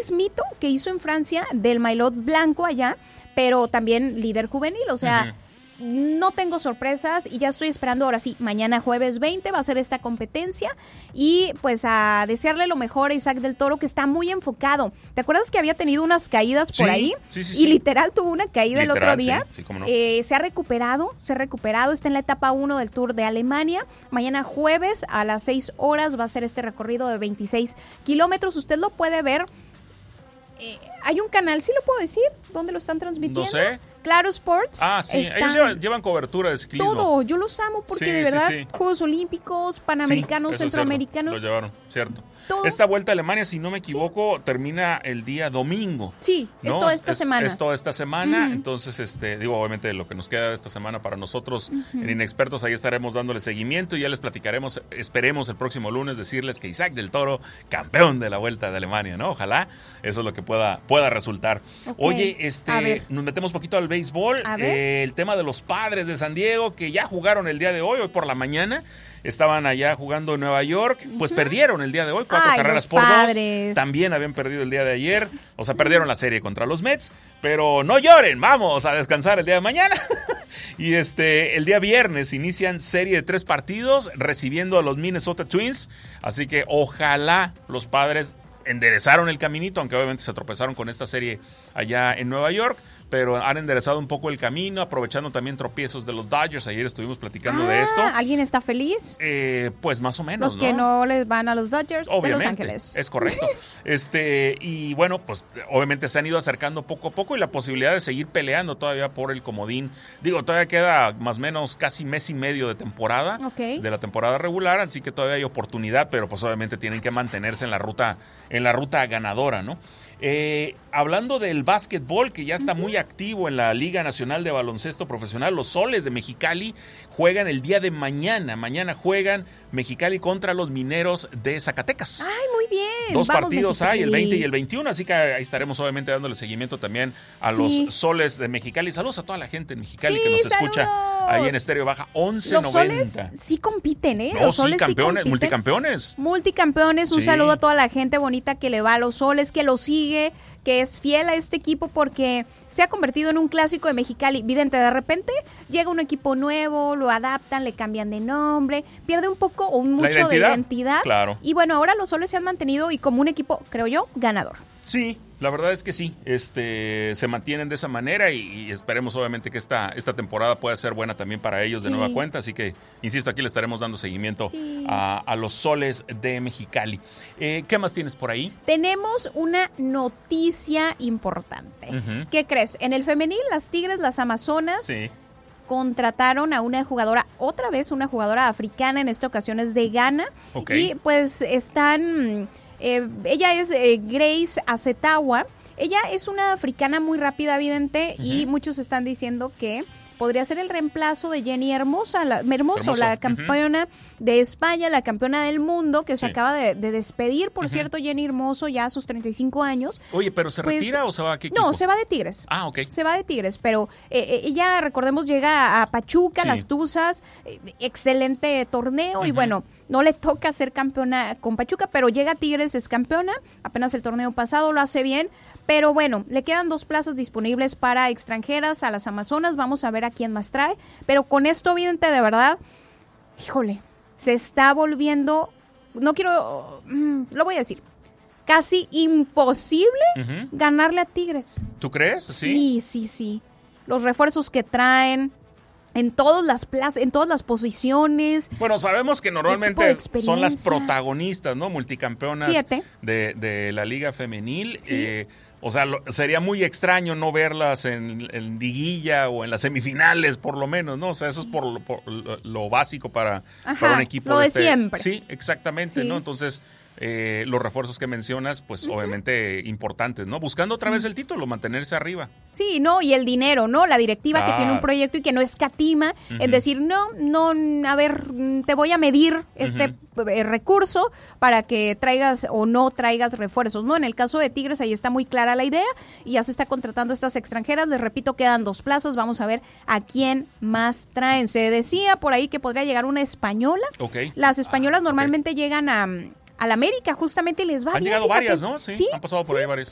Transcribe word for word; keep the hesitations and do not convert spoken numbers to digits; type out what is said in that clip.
mismito que hizo en Francia del maillot blanco allá, pero también líder juvenil, o sea... Uh-huh. No tengo sorpresas y ya estoy esperando ahora sí, mañana jueves veinte va a ser esta competencia y pues a desearle lo mejor a Isaac del Toro, que está muy enfocado. ¿Te acuerdas que había tenido unas caídas por sí, ahí? Sí, sí, y sí. literal tuvo una caída literal, el otro día. Sí, sí, cómo no. eh, se ha recuperado, se ha recuperado, está en la etapa uno del Tour de Alemania. Mañana jueves a las seis horas va a ser este recorrido de veintiséis kilómetros. Usted lo puede ver. Eh, hay un canal, ¿sí lo puedo decir? ¿Dónde lo están transmitiendo? No sé. Claro Sports. Ah, sí, están, ellos llevan, llevan cobertura de ciclismo. Todo, yo los amo porque sí, de verdad, sí, sí. Juegos Olímpicos, Panamericanos, sí, Centroamericanos. Lo llevaron, cierto. Todo. Esta vuelta a Alemania, si no me equivoco, sí. termina el día domingo. Sí, ¿no? es toda esta es, semana. Es toda esta semana, uh-huh. entonces, este, digo, obviamente lo que nos queda de esta semana para nosotros uh-huh. en Inexpertos, ahí estaremos dándole seguimiento y ya les platicaremos, esperemos el próximo lunes decirles que Isaac del Toro, campeón de la Vuelta de Alemania, ¿no? Ojalá eso es lo que pueda, pueda resultar. Okay. Oye, este, nos metemos poquito al béisbol, eh, el tema de los Padres de San Diego, que ya jugaron el día de hoy, hoy por la mañana. Estaban allá jugando en Nueva York, pues uh-huh. perdieron el día de hoy, cuatro Ay, carreras por padres. dos. También habían perdido el día de ayer, o sea, perdieron la serie contra los Mets, pero no lloren, vamos a descansar el día de mañana. Y este, el día viernes inician serie de tres partidos recibiendo a los Minnesota Twins, así que ojalá los Padres enderezaron el caminito, aunque obviamente se tropezaron con esta serie allá en Nueva York, pero han enderezado un poco el camino, aprovechando también tropiezos de los Dodgers. Ayer estuvimos platicando ah, de esto. ¿Alguien está feliz? Eh, pues más o menos, Los que ¿no? no les van a los Dodgers obviamente, de Los Ángeles. Es correcto. este Y bueno, pues obviamente se han ido acercando poco a poco y la posibilidad de seguir peleando todavía por el comodín. Digo, todavía queda más o menos casi mes y medio de temporada, okay. de la temporada regular, así que todavía hay oportunidad, pero pues obviamente tienen que mantenerse en la ruta, en la ruta ganadora, ¿no? Eh, hablando del básquetbol, que ya está uh-huh. muy activo en la Liga Nacional de Baloncesto Profesional, los Soles de Mexicali juegan el día de mañana. Mañana juegan Mexicali contra los Mineros de Zacatecas. ¡Ay, muy bien! Dos Vamos, partidos Mexicali. hay, el veinte y el veintiuno, así que ahí estaremos obviamente dándole seguimiento también a sí. los Soles de Mexicali. Saludos a toda la gente en Mexicali sí, que nos saludos. escucha ahí en Estéreo Baja once noventa. Los Soles sí compiten, ¿eh? No, los Soles sí, campeones, sí multicampeones. Multicampeones, un sí. saludo a toda la gente bonita que le va a los Soles, que lo sigue, que es fiel a este equipo porque se ha convertido en un clásico de Mexicali. Vidente, de repente llega un equipo nuevo, lo adaptan, le cambian de nombre, pierde un poco o un mucho identidad? de identidad. Claro. Y bueno, ahora los Soles se han mantenido y como un equipo, creo yo, ganador. Sí, la verdad es que sí, este, se mantienen de esa manera y, y esperemos obviamente que esta, esta temporada pueda ser buena también para ellos de sí. nueva cuenta, así que, insisto, aquí le estaremos dando seguimiento sí. a, a los Soles de Mexicali. Eh, ¿Qué más tienes por ahí? Tenemos una noticia importante. Uh-huh. ¿Qué crees? En el femenil, las Tigres, las Amazonas... Sí. contrataron a una jugadora, otra vez una jugadora africana, en esta ocasión es de Ghana, okay. y pues están, eh, ella es eh, Grace Acetawa, ella es una africana muy rápida, evidente, uh-huh. y muchos están diciendo que podría ser el reemplazo de Jenny Hermosa, la, Hermoso, Hermoso, la campeona uh-huh. de España, la campeona del mundo, que se sí. acaba de, de despedir, por uh-huh. cierto, Jenny Hermoso, ya a sus treinta y cinco años. Oye, ¿pero se pues, retira o se va a qué equipo? No, se va de Tigres. Ah, ok. Se va de Tigres, pero eh, ella, recordemos, llega a Pachuca, sí. las Tuzas, eh, excelente torneo, uh-huh. y bueno, no le toca ser campeona con Pachuca, pero llega a Tigres, es campeona, apenas el torneo pasado lo hace bien. Pero bueno, le quedan dos plazas disponibles para extranjeras a las Amazonas. Vamos a ver a quién más trae. Pero con esto, vidente, de verdad, híjole, se está volviendo, no quiero, mm, lo voy a decir, casi imposible uh-huh. ganarle a Tigres. ¿Tú crees? Sí, sí, sí. sí. Los refuerzos que traen, en todas las plazas, en todas las posiciones. Bueno, sabemos que normalmente son las protagonistas, ¿no? Multicampeonas Siete. De, de la Liga Femenil. Sí. Eh, o sea, lo, sería muy extraño no verlas en, en liguilla o en las semifinales, por lo menos, ¿no? O sea, eso es por, por lo, lo básico para, Ajá, para un equipo lo de, de este, siempre. Sí, exactamente, sí. ¿no? Entonces, eh, los refuerzos que mencionas, pues uh-huh. obviamente importantes, ¿no? Buscando otra sí. vez el título, mantenerse arriba. Sí, no, y el dinero, ¿no? La directiva ah. que tiene un proyecto y que no escatima uh-huh. en decir, no, no, a ver, te voy a medir este uh-huh. recurso para que traigas o no traigas refuerzos, ¿no? En el caso de Tigres, ahí está muy clara la idea y ya se está contratando estas extranjeras. Les repito, quedan dos plazas, vamos a ver a quién más traen. Se decía por ahí que podría llegar una española. Okay. Las españolas ah, normalmente okay. llegan a... a la América, justamente les va Han bien, llegado fíjate. varias, ¿no? Sí, sí, han pasado por sí. ahí varias.